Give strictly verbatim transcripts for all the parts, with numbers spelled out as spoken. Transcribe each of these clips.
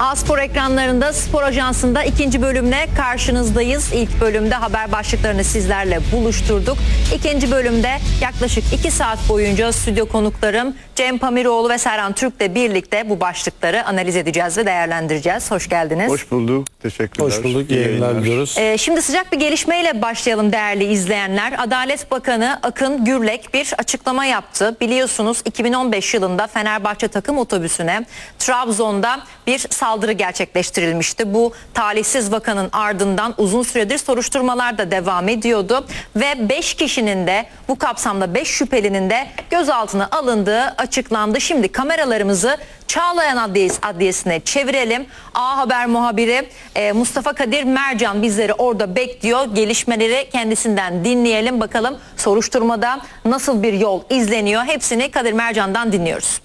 A-Spor ekranlarında Spor Ajansı'nda ikinci bölümle karşınızdayız. İlk bölümde haber başlıklarını sizlerle buluşturduk. İkinci bölümde yaklaşık iki saat boyunca stüdyo konuklarım Cem Pamiroğlu ve Serhan Türk'le birlikte bu başlıkları analiz edeceğiz ve değerlendireceğiz. Hoş geldiniz. Hoş bulduk. Teşekkürler. Hoş bulduk. İyi yayınlar diliyoruz. Ee, şimdi sıcak bir gelişmeyle başlayalım değerli izleyenler. Adalet Bakanı Akın Gürlek bir açıklama yaptı. Biliyorsunuz iki bin on beş yılında Fenerbahçe takım otobüsüne Trabzon'da bir saldırı gerçekleştirilmişti. Bu talihsiz vakanın ardından uzun süredir soruşturmalar da devam ediyordu. Ve beş kişinin de bu kapsamda beş şüphelinin de gözaltına alındığı açıklandı. Şimdi kameralarımızı Çağlayan Adliyesi, Adliyesi'ne çevirelim. A Haber muhabiri e, Mustafa Kadir Mercan bizleri orada bekliyor. Gelişmeleri kendisinden dinleyelim. Bakalım soruşturmada nasıl bir yol izleniyor? Hepsini Kadir Mercan'dan dinliyoruz.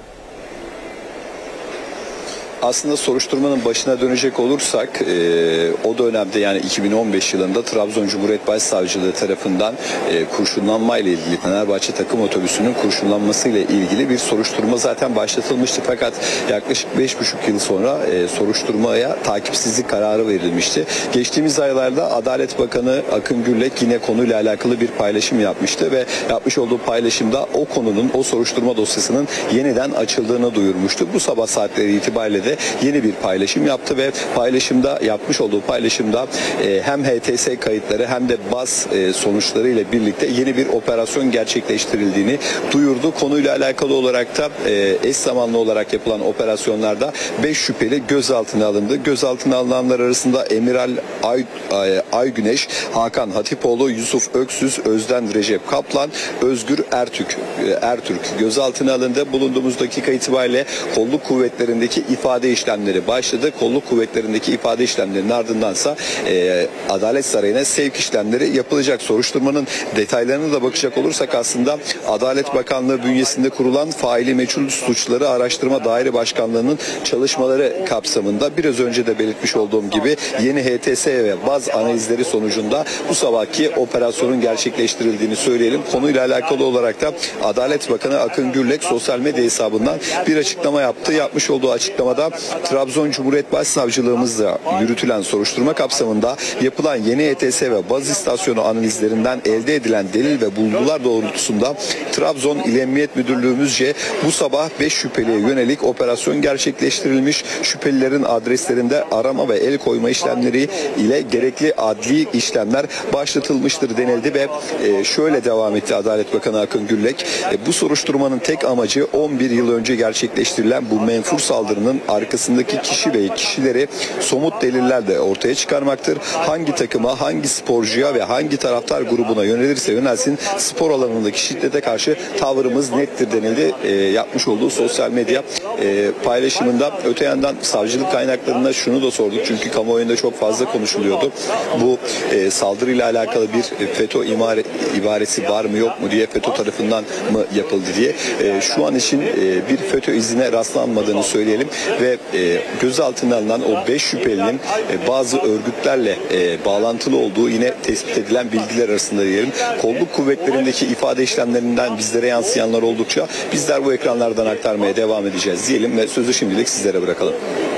Aslında soruşturmanın başına dönecek olursak e, o dönemde yani iki bin on beş yılında Trabzon Cumhuriyet Başsavcılığı tarafından e, kurşunlanma ile ilgili Fenerbahçe takım otobüsünün kurşunlanması ile ilgili bir soruşturma zaten başlatılmıştı. Fakat yaklaşık beş buçuk yıl sonra e, soruşturmaya takipsizlik kararı verilmişti. Geçtiğimiz aylarda Adalet Bakanı Akın Gürlek yine konuyla alakalı bir paylaşım yapmıştı ve yapmış olduğu paylaşımda o konunun, o soruşturma dosyasının yeniden açıldığını duyurmuştu. Bu sabah saatleri itibariyle de yeni bir paylaşım yaptı ve paylaşımda yapmış olduğu paylaşımda e, hem H T S kayıtları hem de baz e, sonuçları ile birlikte yeni bir operasyon gerçekleştirildiğini duyurdu. Konuyla alakalı olarak da e, eş zamanlı olarak yapılan operasyonlarda beş şüpheli gözaltına alındı. Gözaltına alınanlar arasında Emiral Ay, Ay, Aygüneş, Hakan Hatipoğlu, Yusuf Öksüz, Özden Recep Kaplan, Özgür Ertürk, e, Ertürk gözaltına alındı. Bulunduğumuz dakika itibariyle kolluk kuvvetlerindeki ifade ifade işlemleri başladı. Kolluk kuvvetlerindeki ifade işlemlerinin ardındansa e, Adalet Sarayı'na sevk işlemleri yapılacak. Soruşturmanın detaylarına da bakacak olursak aslında Adalet Bakanlığı bünyesinde kurulan faili meçhul suçları araştırma daire başkanlığının çalışmaları kapsamında biraz önce de belirtmiş olduğum gibi yeni H T S ve baz analizleri sonucunda bu sabahki operasyonun gerçekleştirildiğini söyleyelim. Konuyla alakalı olarak da Adalet Bakanı Akın Gürlek sosyal medya hesabından bir açıklama yaptı. Yapmış olduğu açıklamada Trabzon Cumhuriyet Başsavcılığımızla yürütülen soruşturma kapsamında yapılan yeni E T S ve baz istasyonu analizlerinden elde edilen delil ve bulgular doğrultusunda Trabzon İl Emniyet Müdürlüğümüzce bu sabah beş şüpheliye yönelik operasyon gerçekleştirilmiş. Şüphelilerin adreslerinde arama ve el koyma işlemleri ile gerekli adli işlemler başlatılmıştır denildi ve şöyle devam etti Adalet Bakanı Akın Gürlek. Bu soruşturmanın tek amacı on bir yıl önce gerçekleştirilen bu menfur saldırının arkasındaki kişi ve kişileri somut delillerle ortaya çıkarmaktır. Hangi takıma, hangi sporcuya ve hangi taraftar grubuna yönelirse yönelsin spor alanındaki şiddete karşı tavrımız nettir denildi. E, yapmış olduğu sosyal medya e, paylaşımında. Öte yandan savcılık kaynaklarına şunu da sorduk çünkü kamuoyunda çok fazla konuşuluyordu. Bu e, saldırıyla alakalı bir FETÖ imare, ibaresi var mı yok mu diye FETÖ tarafından mı yapıldı diye. E, şu an için e, bir FETÖ izine rastlanmadığını söyleyelim. Ve e, gözaltına alınan o beş şüphelinin e, bazı örgütlerle e, bağlantılı olduğu yine tespit edilen bilgiler arasında diyelim. Kolluk kuvvetlerindeki ifade işlemlerinden bizlere yansıyanlar oldukça bizler bu ekranlardan aktarmaya devam edeceğiz diyelim ve sözü şimdilik sizlere bırakalım.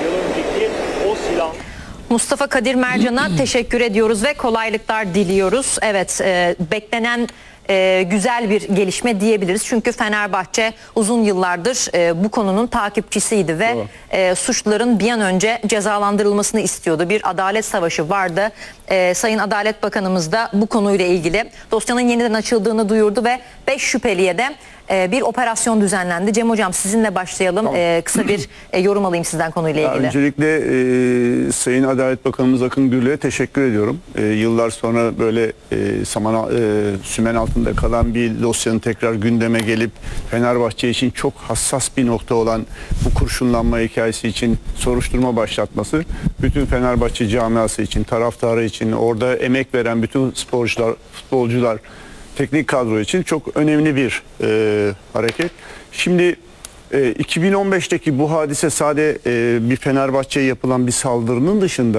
Mustafa Kadir Mercan'a teşekkür ediyoruz ve kolaylıklar diliyoruz. Evet, e, beklenen e, güzel bir gelişme diyebiliriz. Çünkü Fenerbahçe uzun yıllardır e, bu konunun takipçisiydi ve e, suçluların bir an önce cezalandırılmasını istiyordu. Bir adalet savaşı vardı. E, Sayın Adalet Bakanımız da bu konuyla ilgili dosyanın yeniden açıldığını duyurdu ve beş şüpheliye de bir operasyon düzenlendi. Cem Hocam sizinle başlayalım. Tamam. Ee, kısa bir e, yorum alayım sizden konuyla ilgili. Ya, öncelikle e, Sayın Adalet Bakanımız Akın Gürlek'e teşekkür ediyorum. E, yıllar sonra böyle e, saman, e, sümen altında kalan bir dosyanın tekrar gündeme gelip Fenerbahçe için çok hassas bir nokta olan bu kurşunlanma hikayesi için soruşturma başlatması bütün Fenerbahçe camiası için, taraftarı için, orada emek veren bütün sporcular, futbolcular, teknik kadro için çok önemli bir e, hareket. Şimdi e, iki bin on beşteki bu hadise sadece e, bir Fenerbahçe'ye yapılan bir saldırının dışında